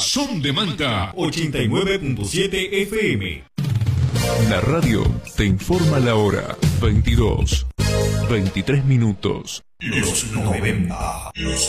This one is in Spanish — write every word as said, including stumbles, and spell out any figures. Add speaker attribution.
Speaker 1: Son de Manta ochenta y nueve punto siete F M.
Speaker 2: La radio te informa la hora. veintidós, veintitrés minutos.
Speaker 1: Los noventa. Los